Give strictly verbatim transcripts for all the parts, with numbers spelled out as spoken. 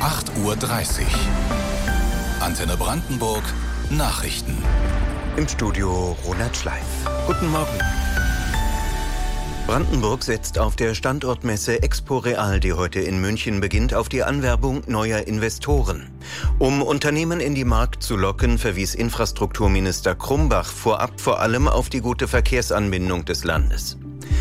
acht Uhr dreißig. Antenne Brandenburg Nachrichten. Im Studio Ronald Schleif. Guten Morgen. Brandenburg setzt auf der Standortmesse Expo Real, die heute in München beginnt, auf die Anwerbung neuer Investoren. Um Unternehmen in die Markt zu locken, verwies Infrastrukturminister Krumbach vorab vor allem auf die gute Verkehrsanbindung des Landes.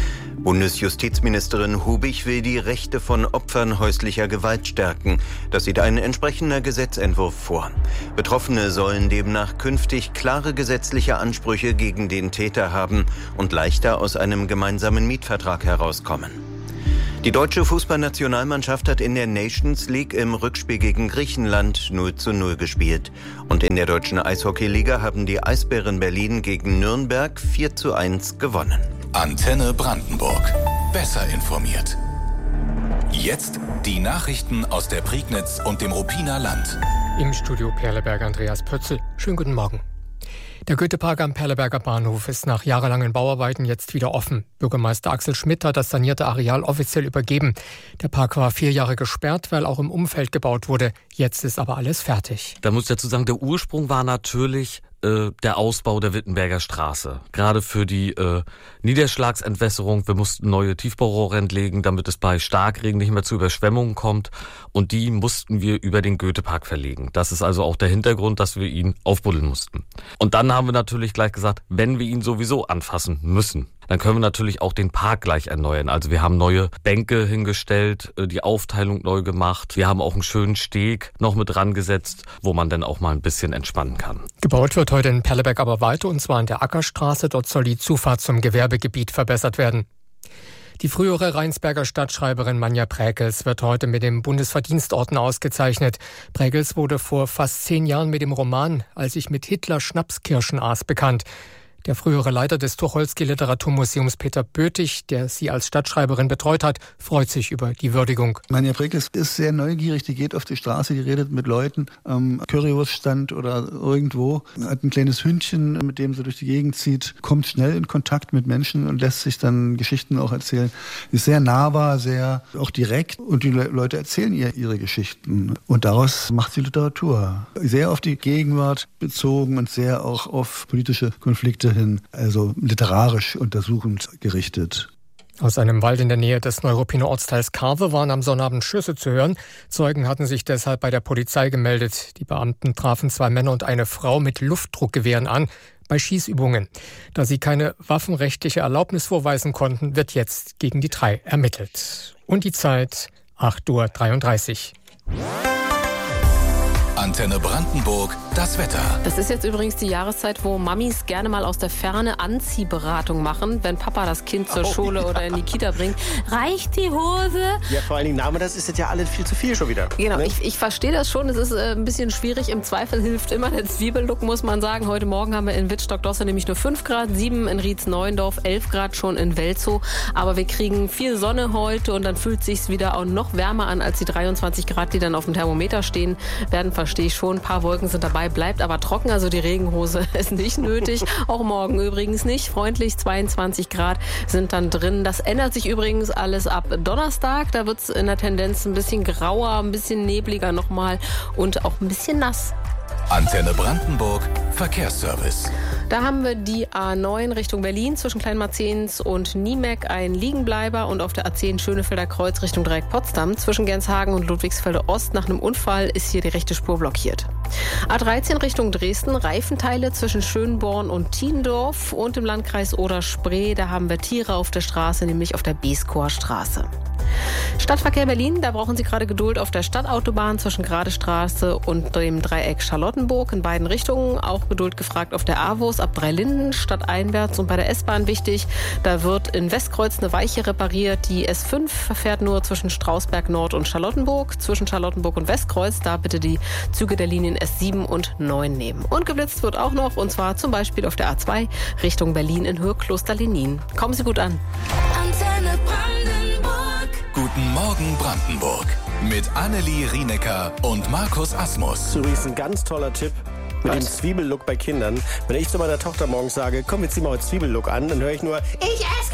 Bundesjustizministerin Hubig will die Rechte von Opfern häuslicher Gewalt stärken. Das sieht ein entsprechender Gesetzentwurf vor. Betroffene sollen demnach künftig klare gesetzliche Ansprüche gegen den Täter haben und leichter aus einem gemeinsamen Mietvertrag herauskommen. Die deutsche Fußballnationalmannschaft hat in der Nations League im Rückspiel gegen Griechenland null zu null gespielt. Und in der deutschen Eishockeyliga haben die Eisbären Berlin gegen Nürnberg vier zu eins gewonnen. Antenne Brandenburg. Besser informiert. Jetzt die Nachrichten aus der Prignitz und dem Ruppiner Land. Im Studio Perleberg Andreas Pötzl. Schönen guten Morgen. Der Goethepark am Perleberger Bahnhof ist nach jahrelangen Bauarbeiten jetzt wieder offen. Bürgermeister Axel Schmidt hat das sanierte Areal offiziell übergeben. Der Park war vier Jahre gesperrt, weil auch im Umfeld gebaut wurde. Jetzt ist aber alles fertig. Da muss ich dazu sagen, der Ursprung war natürlich äh, der Ausbau der Wittenberger Straße. Gerade für die äh, Niederschlagsentwässerung. Wir mussten neue Tiefbaurohre entlegen, damit es bei Starkregen nicht mehr zu Überschwemmungen kommt. Und die mussten wir über den Goethepark verlegen. Das ist also auch der Hintergrund, dass wir ihn aufbuddeln mussten. Und dann haben wir natürlich gleich gesagt, wenn wir ihn sowieso anfassen müssen, dann können wir natürlich auch den Park gleich erneuern. Also wir haben neue Bänke hingestellt, die Aufteilung neu gemacht. Wir haben auch einen schönen Steg noch mit dran gesetzt, wo man dann auch mal ein bisschen entspannen kann. Gebaut wird heute in Perleberg aber weiter, und zwar an der Ackerstraße. Dort soll die Zufahrt zum Gewerbegebiet verbessert werden. Die frühere Rheinsberger Stadtschreiberin Manja Präkels wird heute mit dem Bundesverdienstorden ausgezeichnet. Präkels wurde vor fast zehn Jahren mit dem Roman »Als ich mit Hitler Schnapskirschen aß« bekannt. Der frühere Leiter des Tucholsky-Literaturmuseums Peter Bötig, der sie als Stadtschreiberin betreut hat, freut sich über die Würdigung. Manja Präkels ist sehr neugierig, die geht auf die Straße, die redet mit Leuten am Currywurststand oder irgendwo, hat ein kleines Hündchen, mit dem sie durch die Gegend zieht, kommt schnell in Kontakt mit Menschen und lässt sich dann Geschichten auch erzählen. Ist sehr nahbar, sehr auch direkt, und die Leute erzählen ihr ihre Geschichten und daraus macht sie Literatur. Sehr auf die Gegenwart bezogen und sehr auch auf politische Konflikte hin, also literarisch untersuchend gerichtet. Aus einem Wald in der Nähe des Neuruppiner Ortsteils Karve waren am Sonnabend Schüsse zu hören. Zeugen hatten sich deshalb bei der Polizei gemeldet. Die Beamten trafen zwei Männer und eine Frau mit Luftdruckgewehren an bei Schießübungen. Da sie keine waffenrechtliche Erlaubnis vorweisen konnten, wird jetzt gegen die drei ermittelt. Und die Zeit acht Uhr dreiunddreißig. Antenne Brandenburg, das Wetter. Das ist jetzt übrigens die Jahreszeit, wo Mamis gerne mal aus der Ferne Anziehberatung machen, wenn Papa das Kind zur oh, Schule ja. oder in die Kita bringt. Reicht die Hose? Ja, vor allen Dingen nachmittags ist das ja alles viel zu viel schon wieder. Genau, ne? ich, ich verstehe das schon. Es ist äh, ein bisschen schwierig. Im Zweifel hilft immer der Zwiebellook, muss man sagen. Heute Morgen haben wir in Wittstock-Dosse nämlich nur fünf Grad, sieben in Rietz-Neuendorf, elf Grad schon in Welzow. Aber wir kriegen viel Sonne heute und dann fühlt es sich wieder auch noch wärmer an als die dreiundzwanzig Grad, die dann auf dem Thermometer stehen werden. Verstehe ich schon. Ein paar Wolken sind dabei, bleibt aber trocken. Also die Regenhose ist nicht nötig. Auch morgen übrigens nicht. Freundlich, zweiundzwanzig Grad sind dann drin. Das ändert sich übrigens alles ab Donnerstag. Da wird es in der Tendenz ein bisschen grauer, ein bisschen nebliger nochmal und auch ein bisschen nass. Antenne Brandenburg, Verkehrsservice. Da haben wir die A neun Richtung Berlin zwischen Kleinmarzens und Niemeck ein Liegenbleiber und auf der A zehn Schönefelder Kreuz Richtung Dreieck Potsdam zwischen Gernshagen und Ludwigsfelde Ost. Nach einem Unfall ist hier die rechte Spur blockiert. A dreizehn Richtung Dresden, Reifenteile zwischen Schönborn und Tiendorf und im Landkreis Oder-Spree. Da haben wir Tiere auf der Straße, nämlich auf der Beeskower Straße. Stadtverkehr Berlin, da brauchen Sie gerade Geduld auf der Stadtautobahn zwischen Gradestraße und dem Dreieck Charlottenburg in beiden Richtungen. Auch Geduld gefragt auf der AWOS ab Dreilinden stadteinwärts und bei der S-Bahn wichtig. Da wird in Westkreuz eine Weiche repariert. Die S fünf verfährt nur zwischen Strausberg Nord und Charlottenburg. Zwischen Charlottenburg und Westkreuz, da bitte die Züge der Linien S sieben und neun nehmen. Und geblitzt wird auch noch, und zwar zum Beispiel auf der A zwei Richtung Berlin in Höhe Kloster-Lenin. Kommen Sie gut an. Antenne Brandenburg. Guten Morgen Brandenburg. Mit Annelie Rienecker und Markus Asmus. Übrigens ein ganz toller Tipp mit dem Zwiebellook bei Kindern. Wenn ich zu meiner Tochter morgens sage, komm, wir ziehen mal heute Zwiebellook an, dann höre ich nur, ich esse